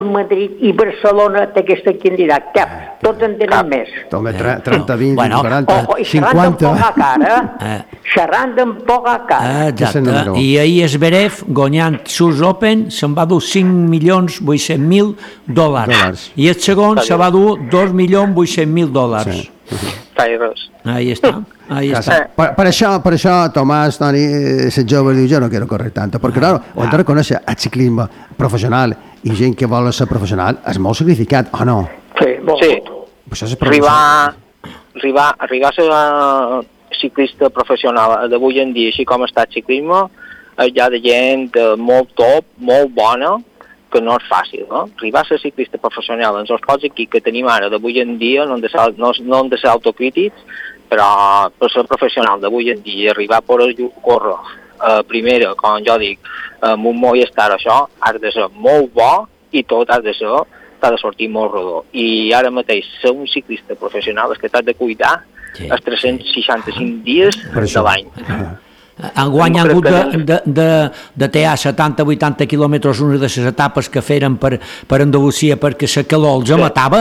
Madrid i Barcelona té aquesta candidat, cap, tots en tenen més. Home, 30, 20, 40, i 50... xerrant amb poca cara. Exacte, i ahir Zverev, guanyant Swiss Open, se'n va dur $5.800.000 i el segon se va dur $2.800.000. Ahí està. Per això, Tomàs, Toni, ese jove diu, jo no quiero correr tanto, perquè, claro, ho hem de reconèixer, el ciclisme professional i gent que vol ser professional és molt sacrificat, o no? Sí, molt. Arribar a ser ciclista professional d'avui en dia, així com està el ciclisme, hi ha de gent molt top, molt bona, que no és fàcil, no? Arribar a ser ciclista professional en els pocs aquí que tenim ara d'avui en dia no hem de ser autocrítics, però per ser professional d'avui en dia arribar a poder córrer primera, com jo dic, amb un Movistar, això has de ser molt bo i tot t'ha de sortir molt rodó. I ara mateix ser un ciclista professional és que t'has de cuidar els 365 dies de l'any. Enguany han hagut de tear 70-80 quilòmetres una de les etapes que feren per Andalusia perquè la calor els matava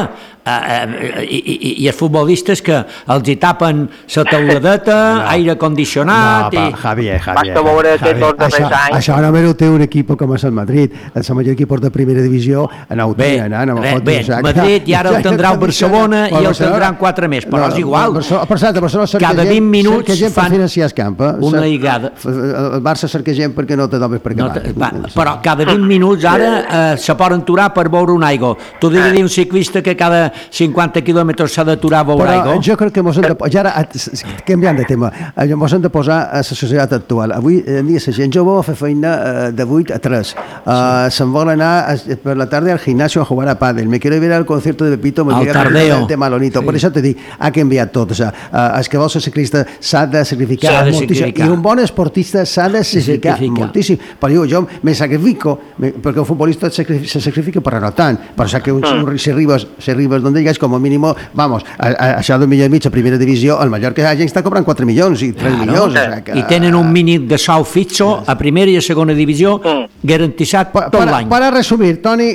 i els futbolistes que els hi tapen la teuladeta, aire condicionat... Javier, basta veure que tots darrers anys... Això només ho té un equip com és el Madrid, la major equip de primera divisió no ho tenen, Bé, Madrid i ara el tindrà el Barcelona i el tindran 4 més, però és igual. Cada 20 minuts fan una higada. El Barça cerca gent perquè no te dones per acabar. Però cada 20 minuts ara se poden aturar per beure un aigua. Tu dius dir un ciclista que cada 50 quilòmetres s'ha d'aturar a beure aigua? Jo crec que ja ara, canviant de tema, ens hem de posar a la societat actual. Avui en dia la gent jove fa feina de 8 a 3. Se'n vol anar per la tarda al gimnasio a jugar a pádel. Me quiero ir al concierto de Pepito, me llega el tema Lonito. Per això te dic, ha canviat tot. Els que vol ser ciclista s'ha de sacrificar moltíssim. I un bon esportista s'ha de sacrificar moltíssim. Però jo me sacrifico, perquè un futbolista se sacrifica per no tant. Per això que si arribes d'on digues, com a mínim, vamos, això d'un milió i mig a primera divisió, el Mallorca ja està cobrant 4 milions i 3 milions. I tenen un mínim de sou fixo a primera i a segona divisió garantitzat tot l'any. Per a resumir, Toni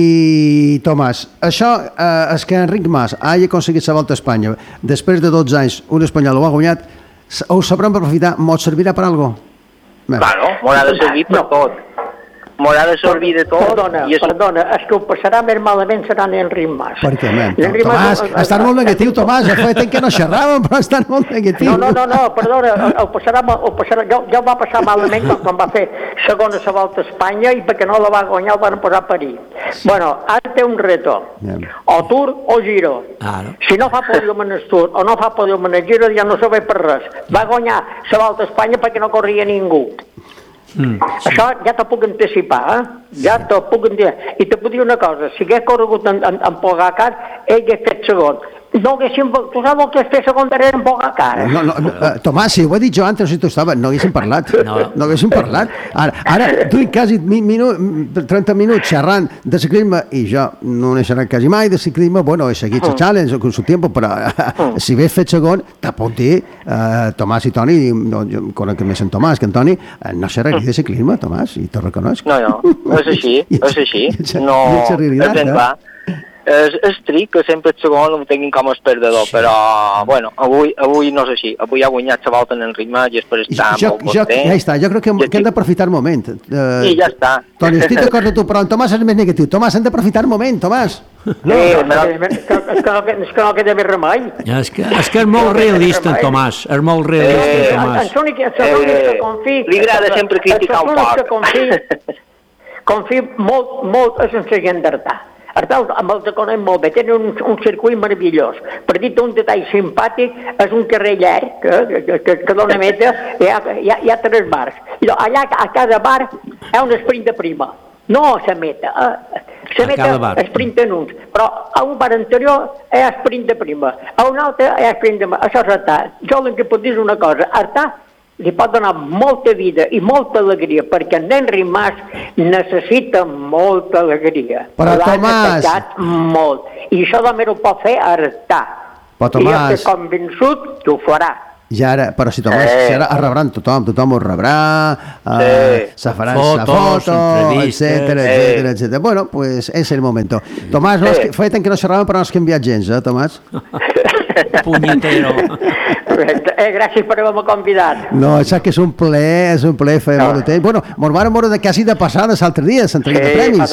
i Tomàs, això és que Enric Mas hagi aconseguit la Volta a Espanya després de 12 anys, un espanyol ho ha guanyat, ho sabrem aprofitar, mos servirà per alguna cosa? Bueno, m'haurà de servir per tot. M'haurà de servir de tot. Perdona, és que ho passarà més malament serà Enric Mas. Per què, Tomàs, estàs molt negatiu, Tomàs, fa temps que no xerràvem, però estàs molt negatiu. No, perdona, ho passarà, ja ho va passar malament quan va fer segona la Volta a Espanya i perquè no la va guanyar el van posar a parir. Bueno, ara té un reto, o Tour o Giro. Si no fa podium en el Tour o no fa podium en el Giro ja no serveix per res. Va guanyar la Volta a Espanya perquè no corria ningú. Això ja t'ho puc anticipar, ja t'ho puc anticipar. I te puc dir una cosa, si hagués corregut en Pogacar, ell hagués fet segon. No haguéssim... Tu saps el que és fer segon darrere en Pogacar? Tomàs, si ho he dit jo antes, si tu estaves, no haguéssim parlat. No haguéssim parlat. Ara, tu quasi 30 minuts xerrant de ciclisme, i jo no n'he xerrat quasi mai de ciclisme, bueno, he seguit la challenge con su tiempo, però si hagués fet segon, te puc dir, Tomàs i Toni, jo conec més en Tomàs que en Toni, no xerraria de ciclisme, Tomàs, i t'ho reconeix. No, és així. No, és ben clar. És tric que sempre el segon ho tinguin com el perdedor, però bueno, avui no és així. Avui ha guanyat la Volta en Enric Mas i és per estar molt content. Ja està, jo crec que hem d'aprofitar el moment. I ja està. Toni, estic d'acord amb tu, però en Tomàs és més negatiu. Tomàs, hem d'aprofitar el moment, Tomàs. És que no queda més remei. És que és molt realista, en Tomàs. És molt realista, en Tomàs. Li agrada sempre criticar un poc. Confio molt en la gent d'Artà. Artà amb els conec molt bé, tenen un circuit meravellós. Per dir un detall simpàtic, és un carrer llarg que dona meta, hi ha 3 bars. I allà a cada bar hi ha un sprint de prima. No a la meta. La meta sprinten uns, però a un bar anterior hi ha sprint de prima. A un altre hi ha sprint de prima. Això és Artà. Jo el que puc dir és una cosa. Artà li pot donar molta vida i molta alegria, perquè en Enric Mas necessita molta alegria. Però Tomàs... molt. I això només ho pot fer Artà. Però Tomàs... I jo estic convençut que ho farà. I ara, però si Tomàs, si ara el rebran tothom ho rebrà, se farà la foto, etcètera. Bueno, pues és el moment. Tomàs, feia tant que no xerràvem, però no has canviat gens, Tomàs? Punyetero. Gràcies per haver-me convidat. No, saps que és un plaer, feia molt de temps. Bueno, mos vàrem veure de quasi de passada l'altre dia, s'entrega de premis.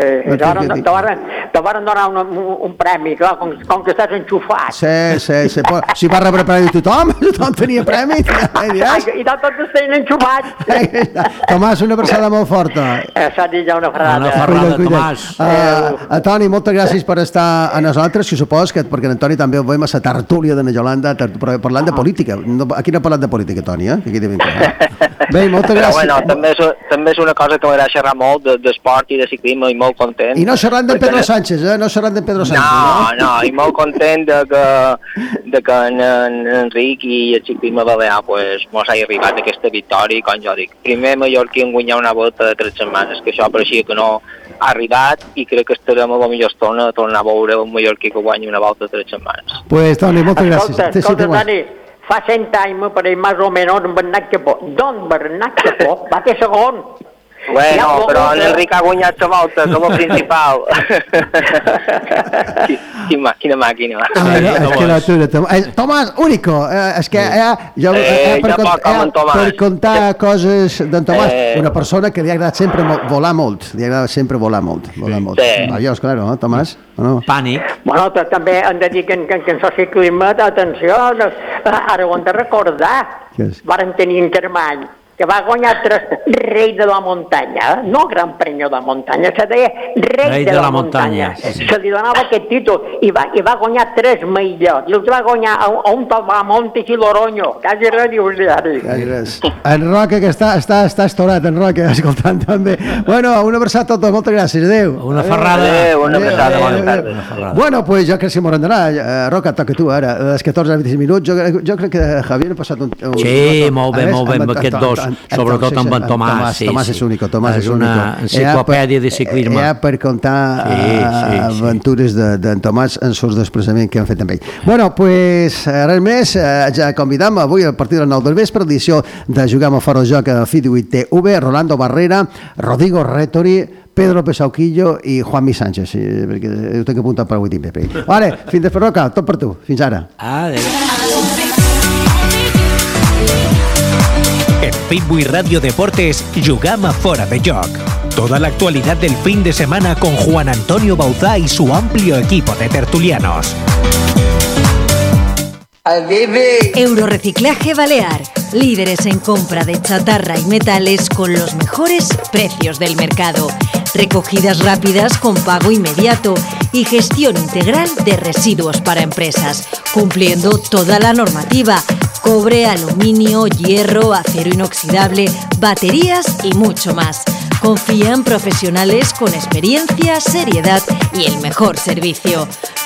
Te varen donar un premi, clar, com que estàs enxufat. Sí, si va rebre premi tothom tenia premi. I tots estan enxufats. Tomàs, una abraçada molt forta. S'ha dit ja una Una ferrada, Tomàs. Toni, moltes gràcies per estar a nosaltres, si supos que perquè en Toni també ho veiem a la tertúlia de Yolanda, parlant de política. Aquí no ha parlat de política, Toni, Aquí queda ben clar. Bé, moltes gràcies. Però bueno, també és una cosa que m'agrada xerrar molt d'esport i de ciclisme i molt content. I no xerrant de Pedro Sánchez, No xerrant de Pedro Sánchez. No, i molt content de que en Enric i el ciclisme balear mos hagi arribat aquesta victòria, com jo dic. Primer mallorquí en guanyar una volta de 3 setmanes, que això pareixia que no ha arribat i crec que estarem a la millor estona a tornar a veure un mallorquí que guanyi una volta de 3 setmanes. Pues, Toni, moltes gràcies. Escolta, Toni, fa 100 anys m'apareix més o menys en Bernat Capó. Don Bernat Capó va fer segon. Bueno, però en Enric ha guanyat la volta com a principal. Quina màquina. Tomàs, único. És que per contar coses d'en Tomàs, una persona que li ha agradat sempre volar molt. Li ha agradat sempre volar molt. Adiós, claro, Tomàs? Pànic. Bueno, també hem de dir que en el ciclisme, atenció, ara ho hem de recordar. Varen tenir en Germany, que va guanyar 3 rei de la muntanya, no gran premi de la muntanya, se deia rei de la muntanya. Se li donava aquest títol i va guanyar 3 millors. I els va guanyar a un Montes i Loroño, quasi res dius diari. En Roca, que està estorat, en Roca, escoltant també. Bueno, una abraçada a tots, moltes gràcies, adéu. Una ferrada. Una abraçada, bona tarda. Bueno, pues jo crec que m'ho d'anar. Roca, toca tu ara, a les 14 a 25 minuts. Jo crec que Javier ha passat un... Sí, molt bé, amb aquests dos. Sobretot amb en Tomàs. Tomàs és único. És una enciclopèdia de ciclisme. Per contar aventures d'en Tomàs en els desplaçaments que han fet amb ell. Bueno, pues res més, ja convidam avui a partir de les 9 del vespre l'edició de Jugar a Fora de Joc a FIDU TV, Rolando Barrera, Rodrigo Rétori, Pedro Pesauquillo i Juanmi Sánchez, perquè ho tinc apuntat per avui també. Vale, fins després, Roca, tot per tu. Fins ara. Adéu. En Fit 8 Radio Deportes, Jugama Fora de Joc. Toda la actualidad del fin de semana con Juan Antonio Bauzá y su amplio equipo de tertulianos. Euroreciclaje Balear. Líderes en compra de chatarra y metales con los mejores precios del mercado. Recogidas rápidas con pago inmediato y gestión integral de residuos para empresas, cumpliendo toda la normativa. Cobre, aluminio, hierro, acero inoxidable, baterías y mucho más. Confía en profesionales con experiencia, seriedad y el mejor servicio.